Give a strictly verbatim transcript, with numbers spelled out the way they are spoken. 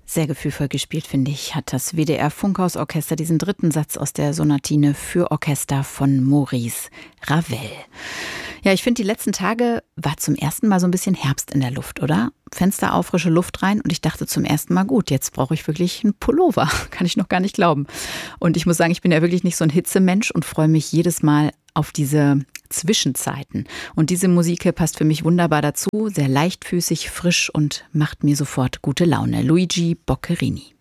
Sehr gefühlvoll gespielt, finde ich, hat das W D R Funkhausorchester diesen dritten Satz aus der Sonatine für Orchester von Maurice Ravel. Ja, ich finde, die letzten Tage war zum ersten Mal so ein bisschen Herbst in der Luft, oder? Fenster auf, frische Luft rein und ich dachte zum ersten Mal, gut, jetzt brauche ich wirklich einen Pullover. Kann ich noch gar nicht glauben. Und ich muss sagen, ich bin ja wirklich nicht so ein Hitzemensch und freue mich jedes Mal auf diese Zwischenzeiten. Und diese Musik hier passt für mich wunderbar dazu, sehr leichtfüßig, frisch und macht mir sofort gute Laune. Luigi Boccherini.